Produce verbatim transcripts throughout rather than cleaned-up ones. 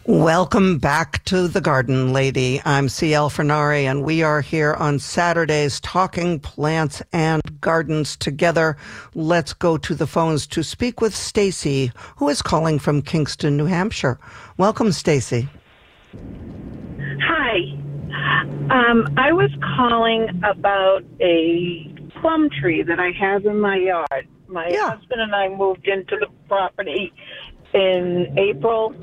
Welcome back to The Garden Lady. I'm C L Fernari, and we are here on Saturdays talking plants and gardens together. Let's go to the phones to speak with Stacy, who is calling from Kingston, New Hampshire. Welcome, Stacy. Hi. Um, I was calling about a plum tree that I have in my yard. My Yeah. husband and I moved into the property in April,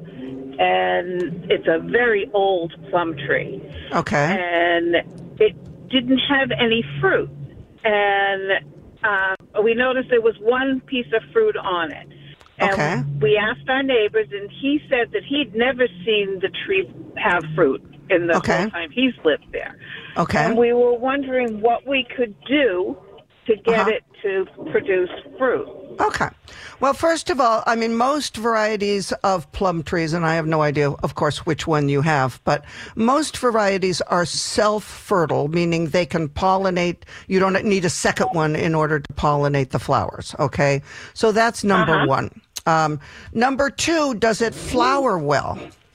and it's a very old plum tree. Okay. And it didn't have any fruit. And uh, we noticed there was one piece of fruit on it. And Okay. we asked our neighbors, and he said that he'd never seen the tree have fruit in the Okay. whole time he's lived there. Okay. And we were wondering what we could do to get Uh-huh. it to produce fruit. Okay. Well, first of all, I mean, most varieties of plum trees, and I have no idea, of course, which one you have, but most varieties are self-fertile, meaning they can pollinate. You don't need a second one in order to pollinate the flowers, okay? So that's number Uh-huh. one. Um, number two, does it flower well?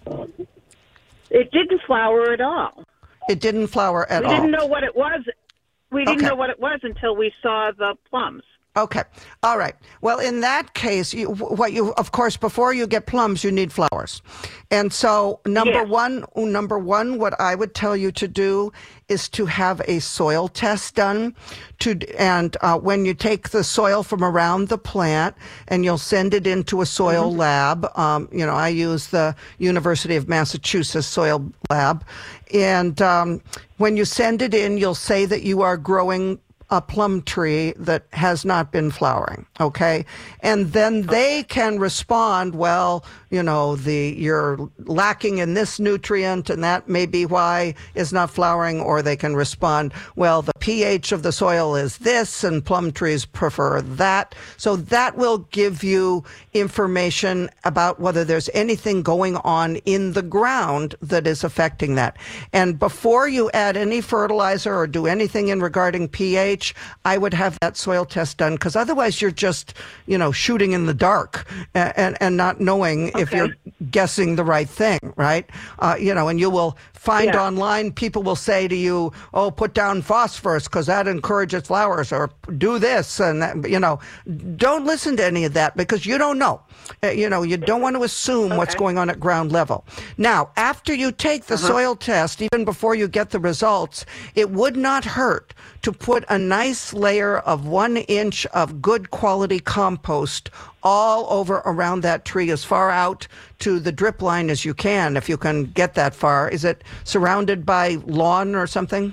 It didn't flower at all. It didn't flower at We all. didn't know what it was. We didn't Okay. know what it was until we saw the plums. Okay. All right. Well, in that case, you, what you, of course, before you get plums, you need flowers. And so number Yes. one, number one, what I would tell you to do is to have a soil test done to, and uh, when you take the soil from around the plant and you'll send it into a soil Mm-hmm. lab, um, you know, I use the University of Massachusetts soil lab. And um, when you send it in, you'll say that you are growing a plum tree that has not been flowering, okay? And then they can respond, well, you know, the you're lacking in this nutrient and that may be why it's not flowering, or they can respond, well, the pH of the soil is this and plum trees prefer that. So that will give you information about whether there's anything going on in the ground that is affecting that. And before you add any fertilizer or do anything in regarding pH, I would have that soil test done, because otherwise you're just, you know, shooting in the dark and, and, and not knowing if Okay. you're guessing the right thing, right? Uh, you know, and you will find Yeah. online, people will say to you, oh, put down phosphorus because that encourages flowers, or do this. And, that, you know, don't listen to any of that because you don't know. Uh, you know, you don't want to assume what's Okay. going on at ground level. Now, after you take the Uh-huh. soil test, even before you get the results, it would not hurt to put a nice layer of one inch of good quality compost all over around that tree, as far out to the drip line as you can, if you can get that far. Is it surrounded by lawn or something?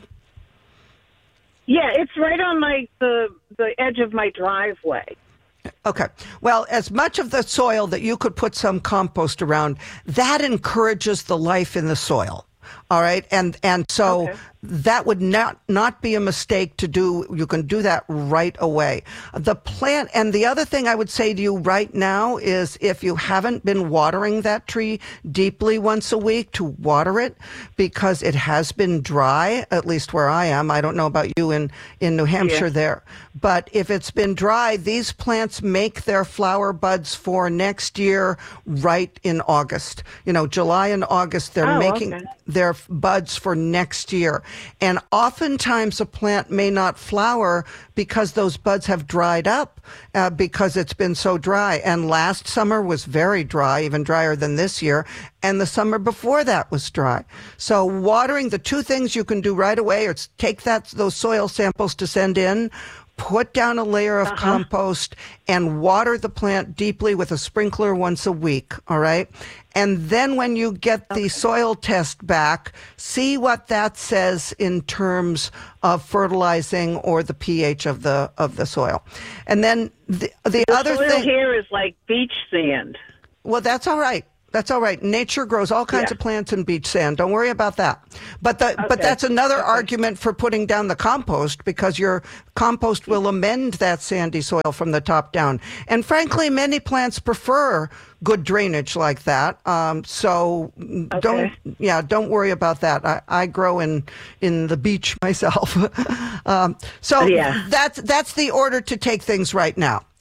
Yeah, it's right on my the the edge of my driveway. Okay. Well, as much of the soil that you could put some compost around, that encourages the life in the soil. All right. And and so Okay. that would not, not be a mistake to do. You can do that right away. The plant, and the other thing I would say to you right now is, if you haven't been watering that tree deeply once a week, to water it, because it has been dry, at least where I am. I don't know about you in, in New Hampshire Yeah. there. But if it's been dry, these plants make their flower buds for next year right in August. You know, July and August, they're Oh, making okay. their f- buds for next year. And oftentimes a plant may not flower because those buds have dried up uh, because it's been so dry. And last summer was very dry, even drier than this year. And the summer before that was dry. So watering, the two things you can do right away is take that those soil samples to send in, put down a layer of Uh-huh. compost, and water the plant deeply with a sprinkler once a week, all right? And then when you get the soil test back, see what that says in terms of fertilizing or the pH of the of the soil. And then the, the, The other soil thing, here is like beach sand. well, that's all right. That's all right. Nature grows all kinds Yeah. of plants in beach sand. Don't worry about that. But the, but Okay. that's another Okay. argument for putting down the compost, because your compost will amend that sandy soil from the top down. And frankly, many plants prefer good drainage like that. Um, so don't, yeah, don't worry about that. I, I grow in, in the beach myself. um, so Yeah. that's, that's the order to take things right now.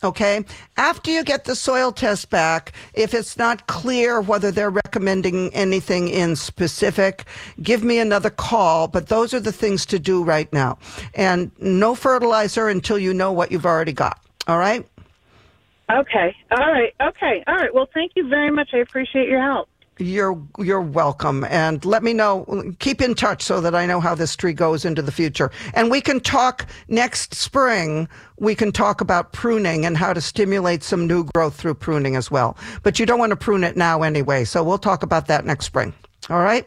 Okay. After you get the soil test back, if it's not clear whether they're recommending anything in specific, give me another call. But those are the things to do right now. And no fertilizer until you know what you've already got. All right? Okay. All right. Okay. All right. Well, thank you very much. I appreciate your help. You're you're welcome, and let me know. Keep in touch so that I know how this tree goes into the future, and we can talk next spring. We can talk about pruning and how to stimulate some new growth through pruning as well. But you don't want to prune it now anyway, so we'll talk about that next spring. All right?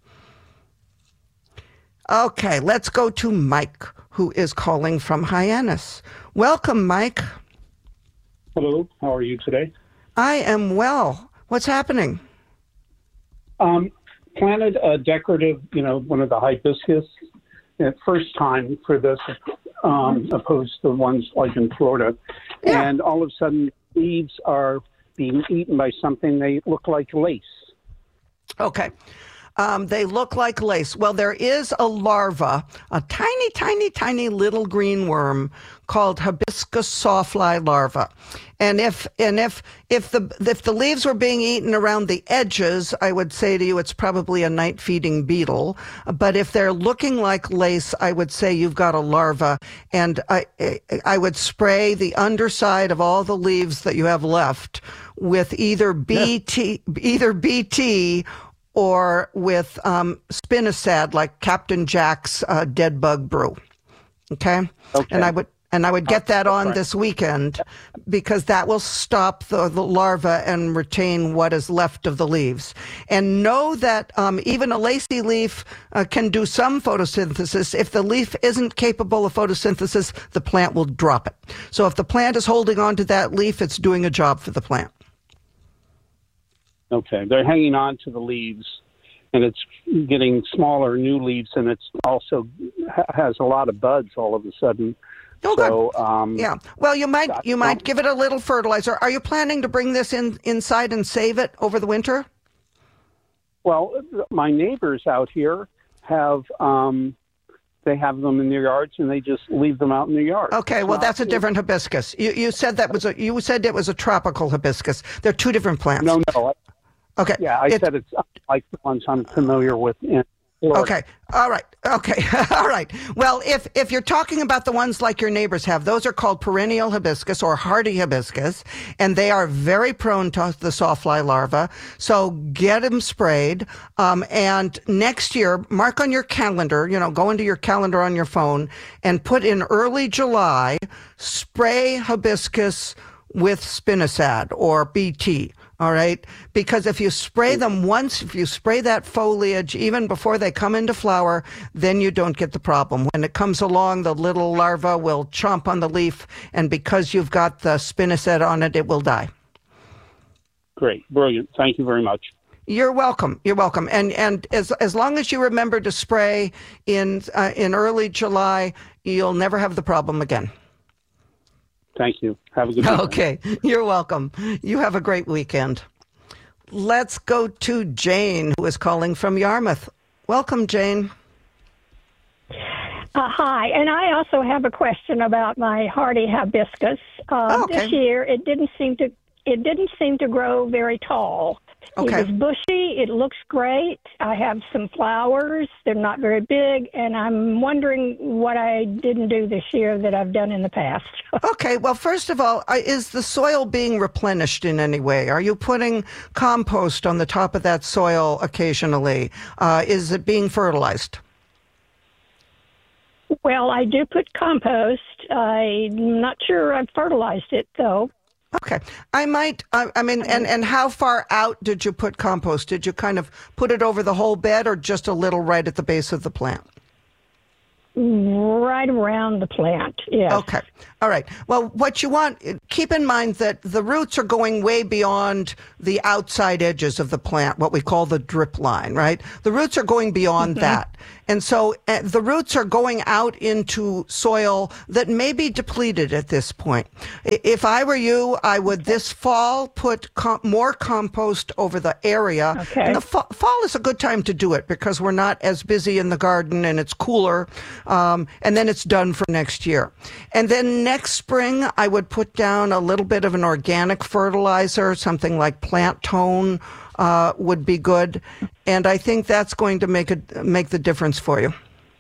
Okay, let's go to Mike, who is calling from Hyannis. Welcome, Mike. Hello. How are you today? I am well. What's happening? Um, planted a decorative, you know, one of the hibiscus. Uh, first time for this, um, opposed to ones like in Florida. Yeah. And all of a sudden, leaves are being eaten by something. They look like lace. Okay. Um, they look like lace. Well, there is a larva, a tiny, tiny, tiny little green worm called hibiscus sawfly larva. And if and if if the if the leaves were being eaten around the edges, I would say to you it's probably a night-feeding beetle. But if they're looking like lace, I would say you've got a larva. And I I would spray the underside of all the leaves that you have left with either B T either B T or with um, spinosad, like Captain Jack's uh, dead bug brew. Okay? Okay. And I would and I would get that on this weekend because that will stop the, the larva and retain what is left of the leaves. And know that um, even a lacy leaf uh, can do some photosynthesis. If the leaf isn't capable of photosynthesis, the plant will drop it. So if the plant is holding on to that leaf, it's doing a job for the plant. Okay. They're hanging on to the leaves, and it's getting smaller new leaves, and it's also ha- has a lot of buds all of a sudden. Oh, so, good. Um, yeah. Well, you might you might give it a little fertilizer. Are you planning to bring this in inside and save it over the winter? Well, my neighbors out here have um, they have them in their yards, and they just leave them out in their yard. Okay. Well, that's a different hibiscus. You you said that was a you said it was a tropical hibiscus. They're two different plants. No, no. I, Okay. Yeah, I it, said it's like the ones I'm familiar with in Florida. Okay. All right. Okay. All right. Well, if if you're talking about the ones like your neighbors have, those are called perennial hibiscus or hardy hibiscus, and they are very prone to the sawfly larva. So get them sprayed. Um, and next year, mark on your calendar, you know, go into your calendar on your phone and put in early July, spray hibiscus with spinosad or B T. All right. Because if you spray them once, if you spray that foliage even before they come into flower, then you don't get the problem. When it comes along, the little larva will chomp on the leaf, and because you've got the spinosad on it, it will die. Great. Brilliant. Thank you very much. You're welcome. You're welcome. And and as as long as you remember to spray in uh, in early July, you'll never have the problem again. Thank you. Have a good weekend. Okay. You're welcome. You have a great weekend. Let's go to Jane, who is calling from Yarmouth. Welcome, Jane. Uh, hi, and I also have a question about my hardy hibiscus. Uh, oh, okay. This year, it didn't seem to it didn't seem to grow very tall. Okay. It was bushy. It looks great. I have some flowers. They're not very big, and I'm wondering what I didn't do this year that I've done in the past. Okay. Well, first of all, is the soil being replenished in any way? Are you putting compost on the top of that soil occasionally? Uh, is it being fertilized? Well, I do put compost. I'm not sure I've fertilized it, though. Okay. I might, I, I mean, and, and how far out did you put compost? Did you kind of put it over the whole bed or just a little right at the base of the plant? Right around the plant, yes. Okay. All right. Well, what you want, keep in mind that the roots are going way beyond the outside edges of the plant, what we call the drip line, right? The roots are going beyond mm-hmm. that. And so uh, the roots are going out into soil that may be depleted at this point. If I were you, I would this fall put com- more compost over the area. Okay. And the fa- fall is a good time to do it because we're not as busy in the garden and it's cooler. Um, and then it's done for next year. And then next spring, I would put down a little bit of an organic fertilizer, something like Plant Tone uh, would be good. And I think that's going to make a, make the difference for you.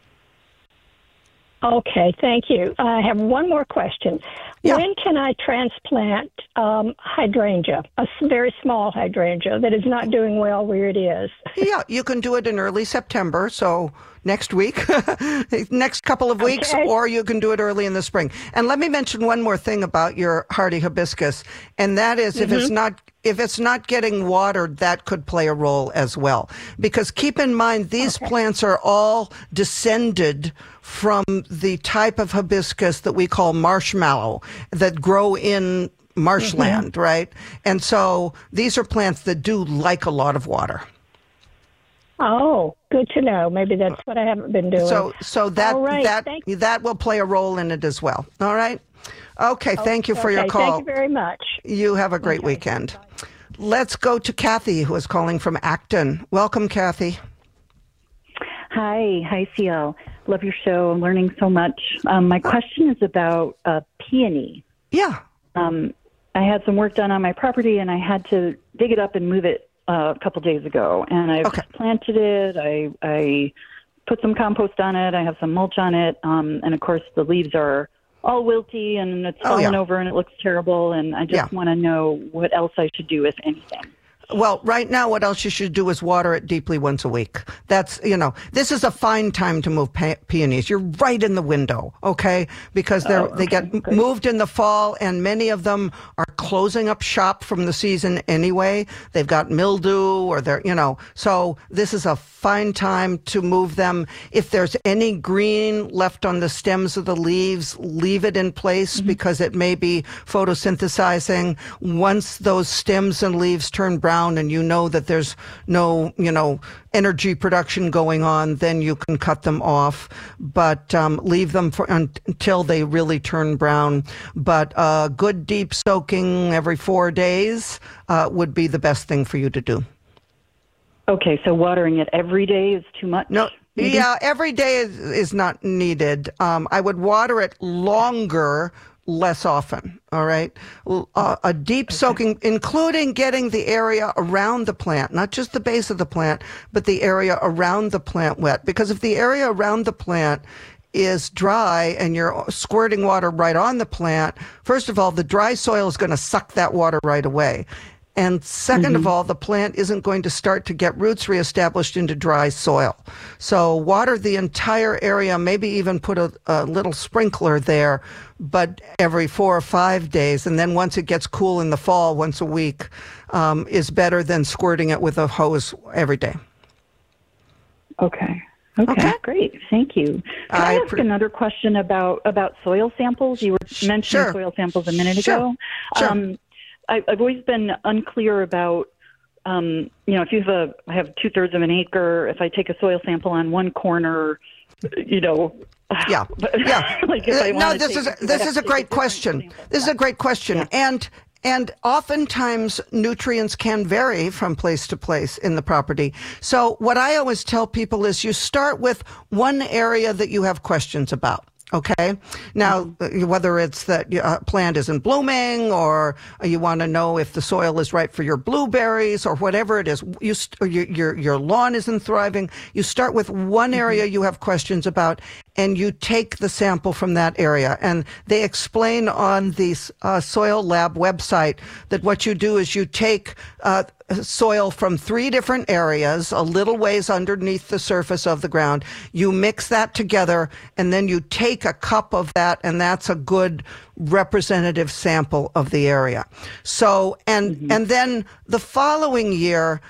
Okay, thank you. I have one more question. Yeah. When can I transplant um, hydrangea, a s- very small hydrangea that is not doing well where it is? Yeah, you can do it in early September, so next week, next couple of weeks, Okay. or you can do it early in the spring. And let me mention one more thing about your hardy hibiscus, and that is if it's not if it's not getting watered, that could play a role as well. Because keep in mind, these Okay. plants are all descended from the type of hibiscus that we call marshmallow that grow in marshland, right? And so these are plants that do like a lot of water. Oh, good to know. Maybe that's what I haven't been doing. So, so that All right, that thank- that will play a role in it as well. All right. Okay. Thank you for okay, your call. Thank you very much. You have a great Okay. weekend. Let's go to Kathy, who is calling from Acton. Welcome, Kathy. Hi, hi, C L. Love your show. I'm learning so much. Um, my question is about uh, peony. Yeah. Um, I had some work done on my property, and I had to dig it up and move it uh, a couple days ago. And I've Okay. planted it. I, I put some compost on it. I have some mulch on it. Um, and, of course, the leaves are all wilty, and it's Oh, fallen yeah. over, and it looks terrible. And I just Yeah. want to know what else I should do, if anything. Well, right now, what else you should do is water it deeply once a week. That's, you know, this is a fine time to move pe- peonies. You're right in the window, okay? Because they're, Oh, they okay, get great. moved in the fall, and many of them are closing up shop from the season anyway. They've got mildew or they're, you know, so this is a fine time to move them. If there's any green left on the stems of the leaves, leave it in place Mm-hmm. because it may be photosynthesizing. Once those stems and leaves turn brown and you know that there's no, you know, energy production going on, then you can cut them off, but um, leave them for, un- until they really turn brown. But uh, good deep soaking every four days uh, would be the best thing for you to do. Okay, so watering it every day is too much? No, maybe? yeah, every day is, is not needed. Um, I would water it longer, less often. All right. L- Uh, a deep soaking, including getting the area around the plant, not just the base of the plant, but the area around the plant wet. Because if the area around the plant is dry and you're squirting water right on the plant, first of all, the dry soil is going to suck that water right away. And 2nd Mm-hmm. of all, the plant isn't going to start to get roots reestablished into dry soil. So water the entire area, maybe even put a, a little sprinkler there, but every four or five days. And then once it gets cool in the fall, once a week, um, is better than squirting it with a hose every day. Okay. Okay, Okay. great. Thank you. Can I, I ask appre- another question about, about soil samples? You were mentioning sure. soil samples a minute Sure. ago. Sure. Um, I, I've always been unclear about, um, you know, if you have a, I have two thirds of an acre, if I take a soil sample on one corner, you know. Yeah, yeah. like if I Uh, no, wanna this take is it, do I this have is to a take great different question. sample? This is a great question, Yeah. and and oftentimes nutrients can vary from place to place in the property. So what I always tell people is you start with one area that you have questions about. Okay. Now, uh, whether it's that your uh, plant isn't blooming, or you want to know if the soil is right for your blueberries, or whatever it is, you st- or your, your your lawn isn't thriving. You start with one area you have questions about, and you take the sample from that area. And they explain on the uh, Soil Lab website that what you do is you take uh, soil from three different areas, a little ways underneath the surface of the ground. You mix that together, and then you take a cup of that, and that's a good representative sample of the area. So, and and then the following year,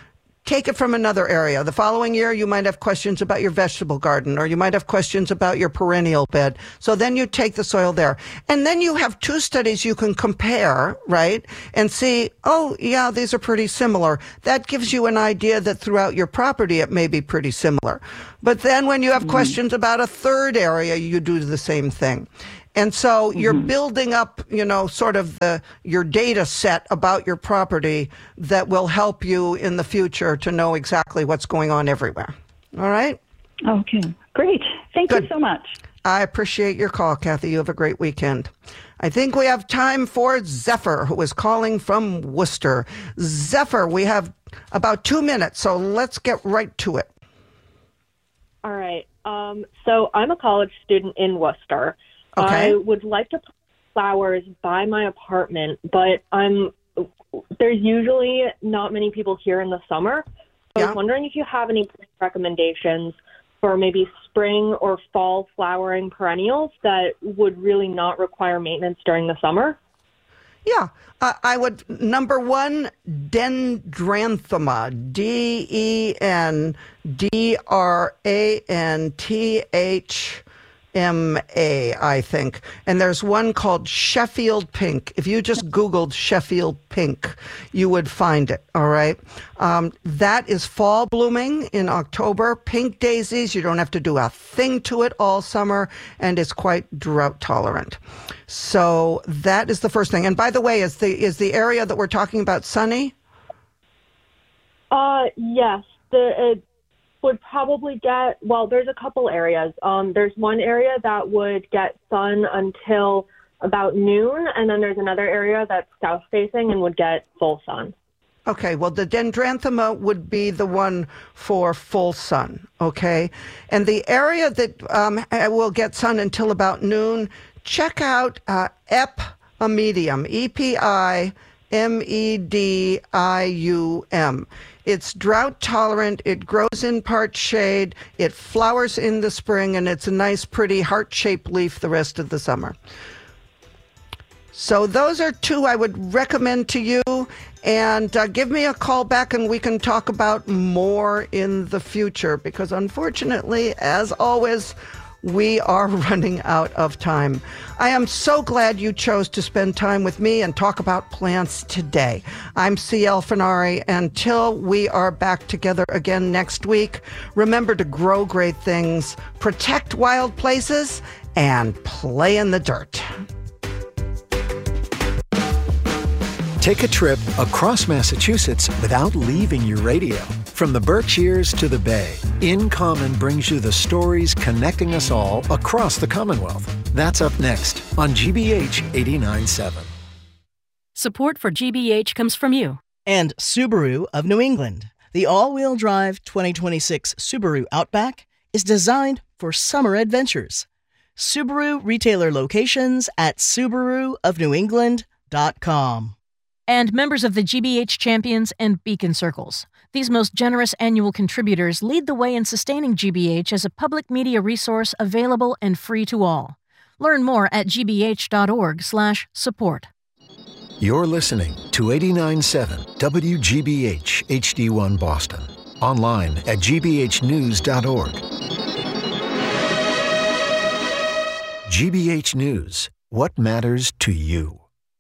take it from another area. The following year, you might have questions about your vegetable garden, or you might have questions about your perennial bed. So then you take the soil there. And then you have two studies you can compare, right? And see, oh, yeah, these are pretty similar. That gives you an idea that throughout your property, it may be pretty similar. But then when you have mm-hmm. questions about a third area, you do the same thing. And so you're mm-hmm. building up, you know, sort of the your data set about your property that will help you in the future to know exactly what's going on everywhere. All right? Okay. Great. Thank Good. you so much. I appreciate your call, Kathy. You have a great weekend. I think we have time for Zephyr, who is calling from Worcester. Zephyr, we have about two minutes, so let's get right to it. All right. Um, so I'm a college student in Worcester. Okay. I would like to put flowers by my apartment, but I'm there's usually not many people here in the summer. So yeah. I was wondering if you have any recommendations for maybe spring or fall flowering perennials that would really not require maintenance during the summer. Yeah, uh, I would, number one, Dendranthema, D E N D R A N T H M A, I think. And there's one called Sheffield Pink. If you just Googled Sheffield Pink, you would find it, all right? Um, that is fall blooming in October. Pink daisies, you don't have to do a thing to it all summer, and it's quite drought tolerant. So that is the first thing. And by the way, is the is the area that we're talking about sunny? Uh, yes. The... Uh, would probably get, well, there's a couple areas. Um, there's one area that would get sun until about noon, and then there's another area that's south-facing and would get full sun. Okay, well, the Dendranthema would be the one for full sun, okay? And the area that um, will get sun until about noon, check out uh, Epimedium, E P I M E D I U M. It's drought tolerant, it grows in part shade, it flowers in the spring, and it's a nice, pretty heart-shaped leaf the rest of the summer. So those are two I would recommend to you, and uh, give me a call back and we can talk about more in the future, because unfortunately, as always, we are running out of time. I am so glad you chose to spend time with me and talk about plants today. I'm C L Finari. Until we are back together again next week, remember to grow great things, protect wild places, and play in the dirt. Take a trip across Massachusetts without leaving your radio. From the Berkshires to the Bay, In Common brings you the stories connecting us all across the Commonwealth. That's up next on G B H eighty-nine point seven. Support for G B H comes from you. And Subaru of New England. The all-wheel drive twenty twenty-six Subaru Outback is designed for summer adventures. Subaru retailer locations at Subaru of New England dot com. And members of the G B H Champions and Beacon Circles. These most generous annual contributors lead the way in sustaining G B H as a public media resource available and free to all. Learn more at g b h dot org slash support. You're listening to eighty-nine point seven W G B H H D one Boston. Online at g b h news dot org. G B H News. What matters to you?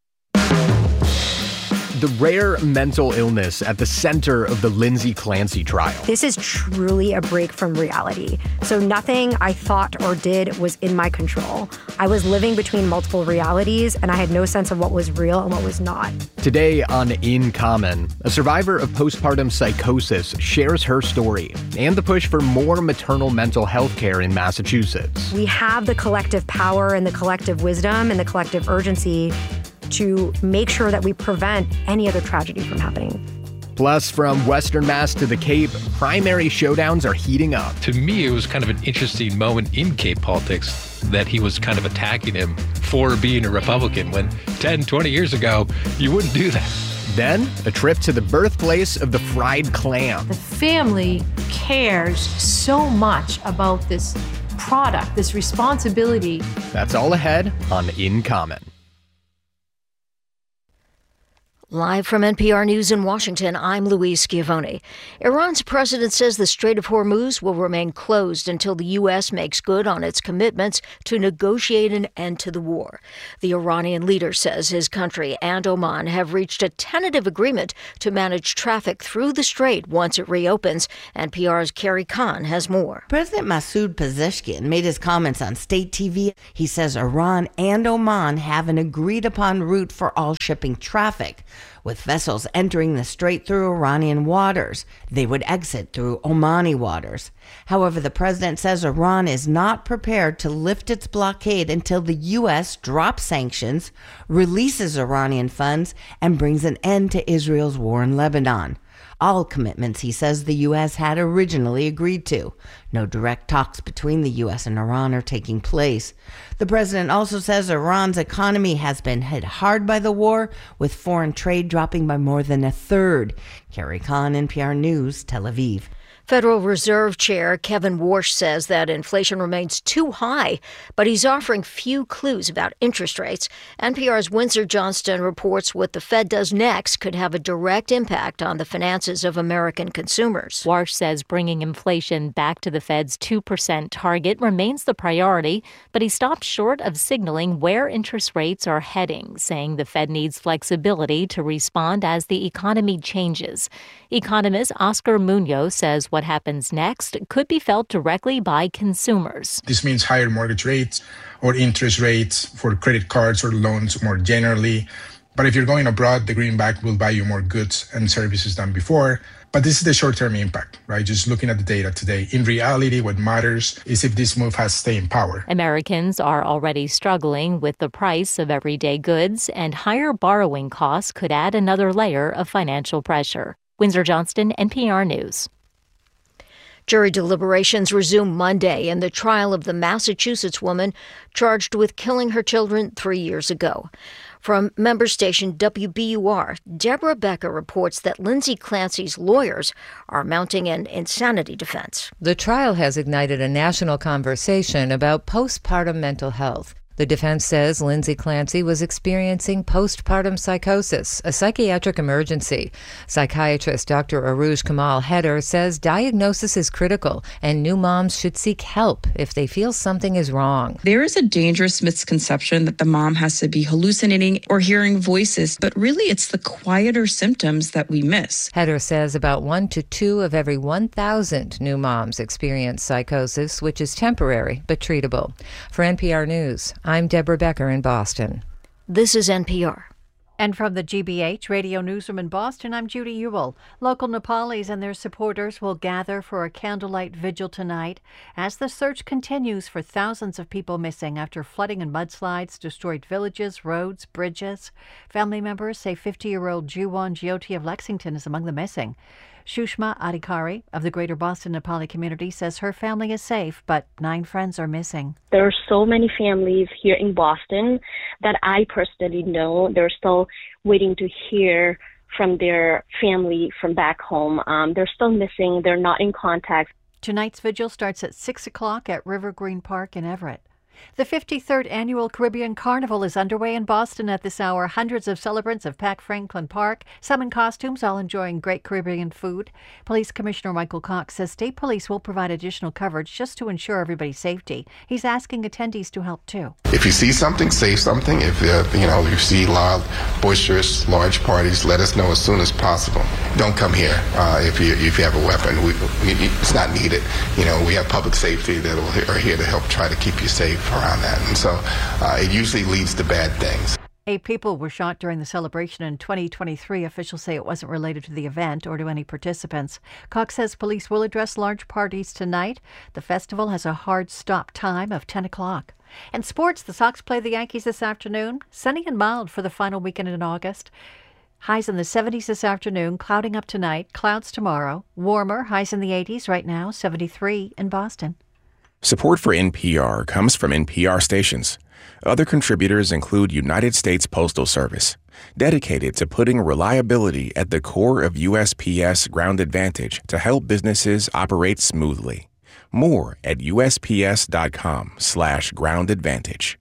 The rare mental illness at the center of the Lindsay Clancy trial. This is truly a break from reality. So nothing I thought or did was in my control. I was living between multiple realities, and I had no sense of what was real and what was not. Today on In Common, a survivor of postpartum psychosis shares her story and the push for more maternal mental health care in Massachusetts. We have the collective power and the collective wisdom and the collective urgency to make sure that we prevent any other tragedy from happening. Plus, from Western Mass to the Cape, primary showdowns are heating up. To me, it was kind of an interesting moment in Cape politics that he was kind of attacking him for being a Republican when ten, twenty years ago, you wouldn't do that. Then, a trip to the birthplace of the fried clam. The family cares so much about this product, this responsibility. That's all ahead on In Common. Live from N P R News in Washington, I'm Louise Schiavone. Iran's president says the Strait of Hormuz will remain closed until the U S makes good on its commitments to negotiate an end to the war. The Iranian leader says his country and Oman have reached a tentative agreement to manage traffic through the strait once it reopens. N P R's Carrie Khan has more. President Masoud Pezeshkian made his comments on state T V. He says Iran and Oman have an agreed-upon route for all shipping traffic. With vessels entering the strait through Iranian waters, they would exit through Omani waters. However, the president says Iran is not prepared to lift its blockade until the U S drops sanctions, releases Iranian funds, and brings an end to Israel's war in Lebanon. All commitments, he says, the U S had originally agreed to. No direct talks between the U S and Iran are taking place. The president also says Iran's economy has been hit hard by the war, with foreign trade dropping by more than a third. Carrie Khan, N P R News, Tel Aviv. Federal Reserve Chair Kevin Warsh says that inflation remains too high, but he's offering few clues about interest rates. N P R's Windsor Johnston reports what the Fed does next could have a direct impact on the finances of American consumers. Warsh says bringing inflation back to the Fed's two percent target remains the priority, but he stopped short of signaling where interest rates are heading, saying the Fed needs flexibility to respond as the economy changes. Economist Oscar Munoz says what happens next could be felt directly by consumers. This means higher mortgage rates or interest rates for credit cards or loans more generally. But if you're going abroad, the greenback will buy you more goods and services than before. But this is the short-term impact, right? Just looking at the data today. In reality, what matters is if this move has staying power. Americans are already struggling with the price of everyday goods, and higher borrowing costs could add another layer of financial pressure. Windsor Johnston, N P R News. Jury deliberations resume Monday in the trial of the Massachusetts woman charged with killing her children three years ago. From member station W B U R, Deborah Becker reports that Lindsay Clancy's lawyers are mounting an insanity defense. The trial has ignited a national conversation about postpartum mental health. The defense says Lindsay Clancy was experiencing postpartum psychosis, a psychiatric emergency. Psychiatrist Doctor Aruj Kamal Heder says diagnosis is critical and new moms should seek help if they feel something is wrong. There is a dangerous misconception that the mom has to be hallucinating or hearing voices, but really it's the quieter symptoms that we miss. Heder says about one to two of every one thousand new moms experience psychosis, which is temporary but treatable. For N P R News, I'm Deborah Becker in Boston. This is N P R. And from the G B H Radio Newsroom in Boston, I'm Judy Ewell. Local Nepalis and their supporters will gather for a candlelight vigil tonight as the search continues for thousands of people missing after flooding and mudslides destroyed villages, roads, bridges. Family members say fifty-year-old Juwon Jyoti of Lexington is among the missing. Shushma Adhikari of the Greater Boston Nepali community says her family is safe, but nine friends are missing. There are so many families here in Boston that I personally know. They're still waiting to hear from their family from back home. Um, they're still missing. They're not in contact. Tonight's vigil starts at six o'clock at River Green Park in Everett. The fifty-third Annual Caribbean Carnival is underway in Boston at this hour. Hundreds of celebrants have packed Franklin Park, some in costumes, all enjoying great Caribbean food. Police Commissioner Michael Cox says state police will provide additional coverage just to ensure everybody's safety. He's asking attendees to help, too. If you see something, say something. If uh, you know you see loud, boisterous, large parties, let us know as soon as possible. Don't come here uh, if you if you have a weapon. We, we, it's not needed. You know, we have public safety that are here to help try to keep you safe around that, and so uh, it usually leads to bad things. Eight people were shot during the celebration in twenty twenty-three. Officials say it wasn't related to the event or to any participants. Cox says police will address large parties tonight. The festival has a hard stop time of ten o'clock. And sports, the Sox play the Yankees this afternoon. Sunny and mild for the final weekend in August. Highs in the seventies this afternoon, clouding up tonight, clouds tomorrow. Warmer, highs in the eighties right now, seventy-three in Boston. Support for N P R comes from N P R stations. Other contributors include United States Postal Service, dedicated to putting reliability at the core of U S P S Ground Advantage to help businesses operate smoothly. More at usps.com slash ground advantage.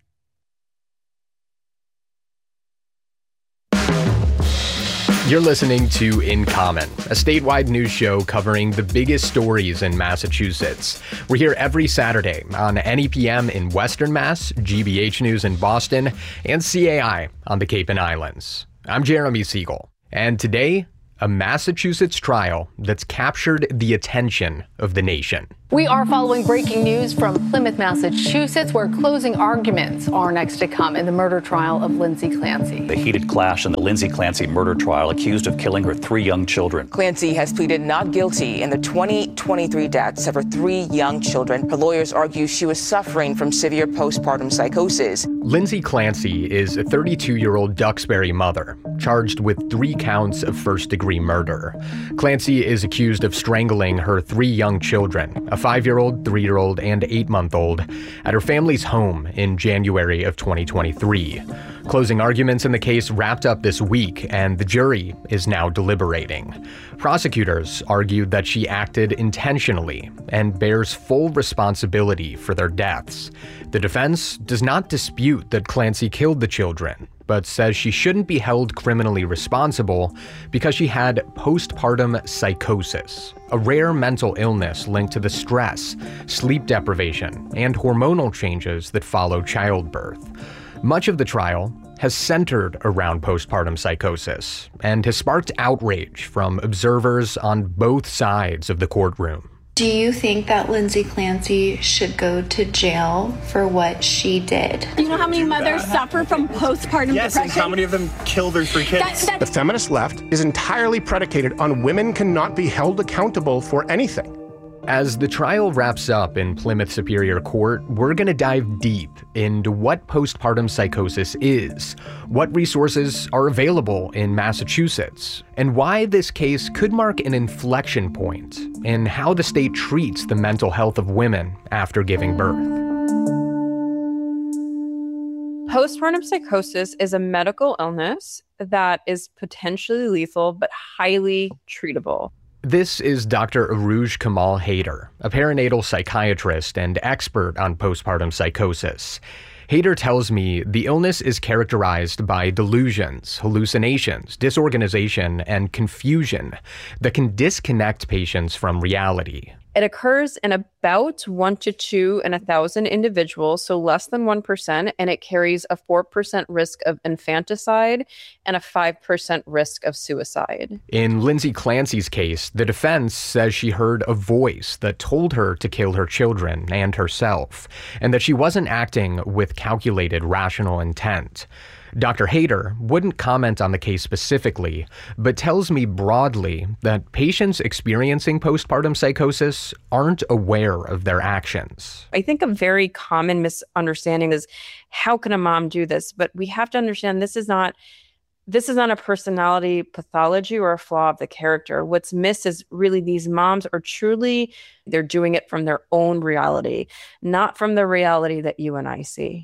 You're listening to In Common, a statewide news show covering the biggest stories in Massachusetts. We're here every Saturday on N E P M in Western Mass, G B H News in Boston, and C A I on the Cape and Islands. I'm Jeremy Siegel, and today, a Massachusetts trial that's captured the attention of the nation. We are following breaking news from Plymouth, Massachusetts, where closing arguments are next to come in the murder trial of Lindsay Clancy. The heated clash in the Lindsay Clancy murder trial, accused of killing her three young children. Clancy has pleaded not guilty in the twenty twenty-three deaths of her three young children. Her lawyers argue she was suffering from severe postpartum psychosis. Lindsay Clancy is a thirty-two-year-old Duxbury mother, charged with three counts of first-degree murder. Clancy is accused of strangling her three young children, a five-year-old, three-year-old, and eight-month-old, at her family's home in January of twenty twenty-three. Closing arguments in the case wrapped up this week, and the jury is now deliberating. Prosecutors argued that she acted intentionally and bears full responsibility for their deaths. The defense does not dispute that Clancy killed the children, but says she shouldn't be held criminally responsible because she had postpartum psychosis, a rare mental illness linked to the stress, sleep deprivation, and hormonal changes that follow childbirth. Much of the trial has centered around postpartum psychosis and has sparked outrage from observers on both sides of the courtroom. Do you think that Lindsay Clancy should go to jail for what she did? Do you know how many mothers suffer from postpartum yes, depression? Yes, and how many of them kill their three kids? That, the feminist left is entirely predicated on women cannot be held accountable for anything. As the trial wraps up in Plymouth Superior Court, we're going to dive deep into what postpartum psychosis is, what resources are available in Massachusetts, and why this case could mark an inflection point in how the state treats the mental health of women after giving birth. Postpartum psychosis is a medical illness that is potentially lethal but highly treatable. This is Doctor Arooj Kamal Haider, a perinatal psychiatrist and expert on postpartum psychosis. Haider tells me the illness is characterized by delusions, hallucinations, disorganization, and confusion that can disconnect patients from reality. It occurs in about one to two in a thousand individuals, so less than one percent, and it carries a four percent risk of infanticide and a five percent risk of suicide. In Lindsay Clancy's case, the defense says she heard a voice that told her to kill her children and herself, and that she wasn't acting with calculated, rational intent. Doctor Haider wouldn't comment on the case specifically, but tells me broadly that patients experiencing postpartum psychosis aren't aware of their actions. I think a very common misunderstanding is, how can a mom do this? But we have to understand this is not this is not a personality pathology or a flaw of the character. What's missed is really these moms are truly, they're doing it from their own reality, not from the reality that you and I see.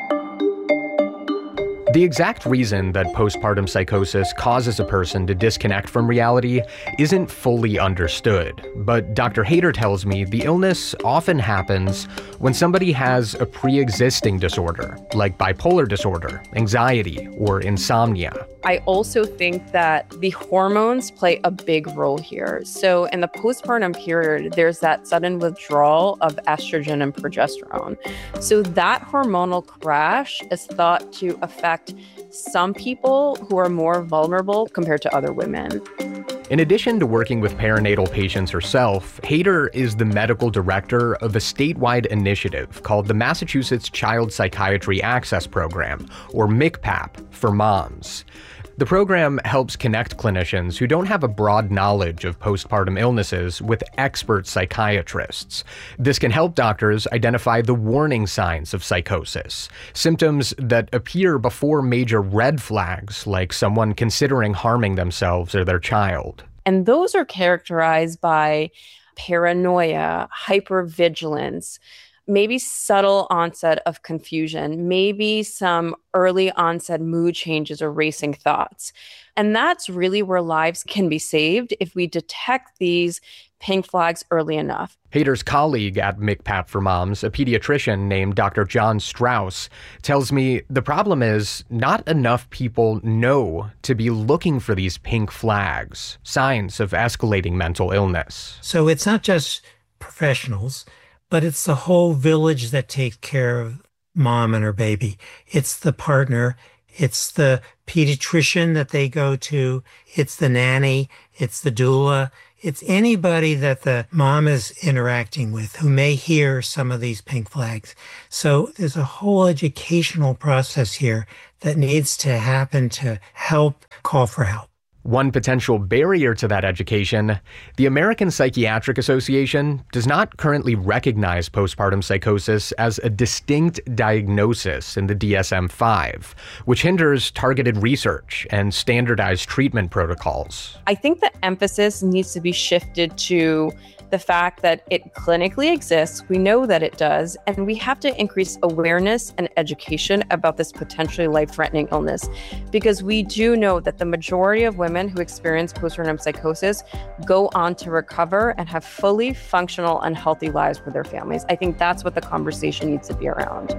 The exact reason that postpartum psychosis causes a person to disconnect from reality isn't fully understood, but Doctor Haider tells me the illness often happens when somebody has a pre-existing disorder, like bipolar disorder, anxiety, or insomnia. I also think that the hormones play a big role here. So in the postpartum period, there's that sudden withdrawal of estrogen and progesterone. So that hormonal crash is thought to affect some people who are more vulnerable compared to other women. In addition to working with perinatal patients herself, Haider is the medical director of a statewide initiative called the Massachusetts Child Psychiatry Access Program, or M I C P A P, for moms. The program helps connect clinicians who don't have a broad knowledge of postpartum illnesses with expert psychiatrists. This can help doctors identify the warning signs of psychosis, symptoms that appear before major red flags like someone considering harming themselves or their child. And those are characterized by paranoia, hypervigilance, maybe subtle onset of confusion, maybe some early onset mood changes or racing thoughts. And that's really where lives can be saved if we detect these pink flags early enough. Hader's colleague at MCPAP for Moms, a pediatrician named Doctor John Strauss, tells me the problem is not enough people know to be looking for these pink flags, signs of escalating mental illness. So it's not just professionals, but it's the whole village that takes care of mom and her baby. It's the partner. It's the pediatrician that they go to. It's the nanny. It's the doula. It's anybody that the mom is interacting with who may hear some of these pink flags. So there's a whole educational process here that needs to happen to help call for help. One potential barrier to that education, the American Psychiatric Association does not currently recognize postpartum psychosis as a distinct diagnosis in the D S M five, which hinders targeted research and standardized treatment protocols. I think the emphasis needs to be shifted to the fact that it clinically exists, we know that it does, and we have to increase awareness and education about this potentially life-threatening illness, because we do know that the majority of women who experience postpartum psychosis go on to recover and have fully functional and healthy lives with their families. I think that's what the conversation needs to be around.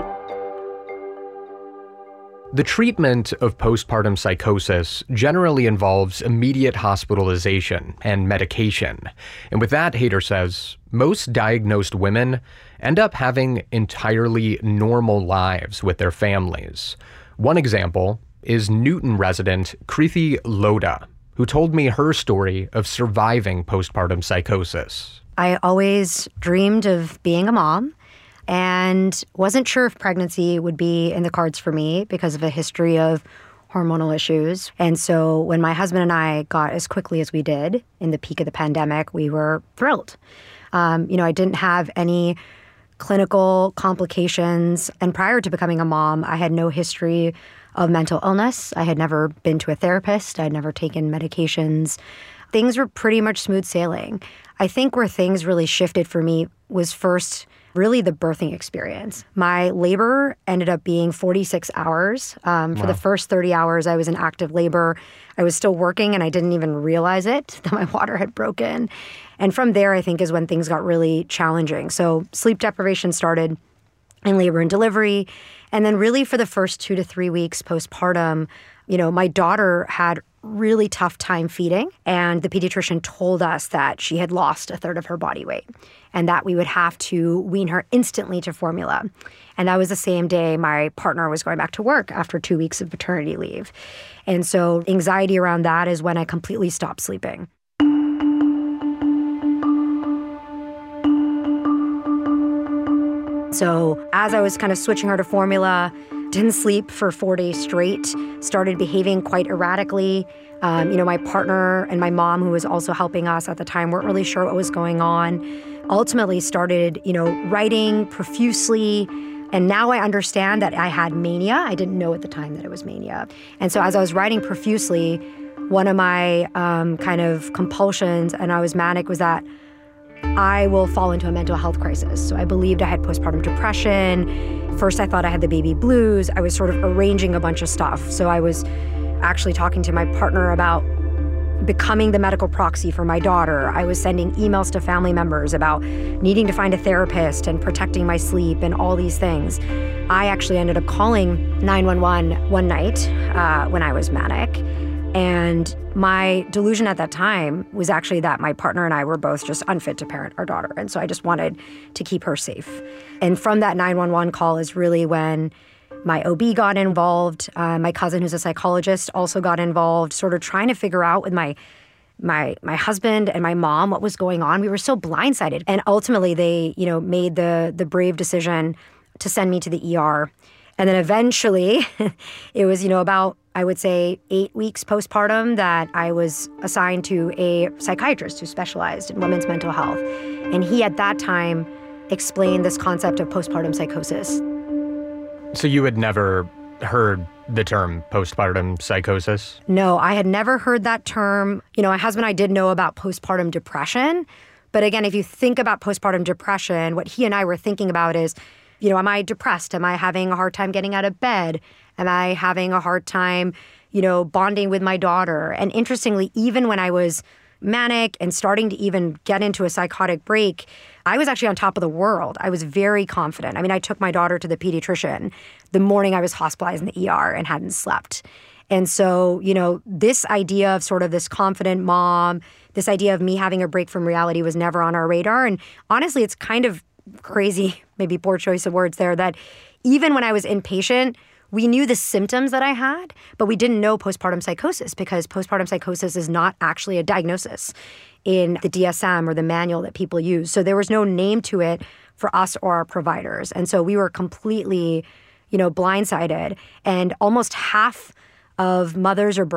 The treatment of postpartum psychosis generally involves immediate hospitalization and medication. And with that, Hader says, most diagnosed women end up having entirely normal lives with their families. One example is Newton resident Krithi Lodha, who told me her story of surviving postpartum psychosis. I always dreamed of being a mom, and wasn't sure if pregnancy would be in the cards for me because of a history of hormonal issues. And so when my husband and I got as quickly as we did in the peak of the pandemic, we were thrilled. Um, you know, I didn't have any clinical complications. And prior to becoming a mom, I had no history of mental illness. I had never been to a therapist. I'd never taken medications. Things were pretty much smooth sailing. I think where things really shifted for me was first really the birthing experience. My labor ended up being forty-six hours. Um, for wow. the first thirty hours, I was in active labor. I was still working, and I didn't even realize it, that my water had broken. And from there, I think, is when things got really challenging. So sleep deprivation started in labor and delivery. And then really for the first two to three weeks postpartum, you know, my daughter had really tough time feeding, and the pediatrician told us that she had lost a third of her body weight and that we would have to wean her instantly to formula. And that was the same day my partner was going back to work after two weeks of paternity leave. And so anxiety around that is when I completely stopped sleeping. So as I was kind of switching her to formula, didn't sleep for four days straight, started behaving quite erratically. Um, you know, my partner and my mom, who was also helping us at the time, weren't really sure what was going on. Ultimately started, you know, writing profusely. And now I understand that I had mania. I didn't know at the time that it was mania. And so as I was writing profusely, one of my um, kind of compulsions, and I was manic, was that I will fall into a mental health crisis. So I believed I had postpartum depression. First, I thought I had the baby blues. I was sort of arranging a bunch of stuff. So I was actually talking to my partner about becoming the medical proxy for my daughter. I was sending emails to family members about needing to find a therapist and protecting my sleep and all these things. I actually ended up calling nine one one one night uh, when I was manic. And my delusion at that time was actually that my partner and I were both just unfit to parent our daughter. And so I just wanted to keep her safe. And from that nine one one call is really when my O B got involved. Uh, my cousin, who's a psychologist, also got involved, sort of trying to figure out with my my my husband and my mom what was going on. We were so blindsided. And ultimately they, you know, made the the brave decision to send me to the E R. And then eventually it was, you know, about, I would say, eight weeks postpartum that I was assigned to a psychiatrist who specialized in women's mental health. And he, at that time, explained this concept of postpartum psychosis. So you had never heard the term postpartum psychosis? No, I had never heard that term. You know, my husband and I did know about postpartum depression. But again, if you think about postpartum depression, what he and I were thinking about is, you know, am I depressed? Am I having a hard time getting out of bed? Am I having a hard time, you know, bonding with my daughter? And interestingly, even when I was manic and starting to even get into a psychotic break, I was actually on top of the world. I was very confident. I mean, I took my daughter to the pediatrician the morning I was hospitalized in the E R and hadn't slept. And so, you know, this idea of sort of this confident mom, this idea of me having a break from reality was never on our radar. And honestly, it's kind of crazy, maybe poor choice of words there, that even when I was inpatient, we knew the symptoms that I had, but we didn't know postpartum psychosis because postpartum psychosis is not actually a diagnosis in the D S M or the manual that people use. So there was no name to it for us or our providers. And so we were completely, you know, blindsided. And almost half of mothers or birth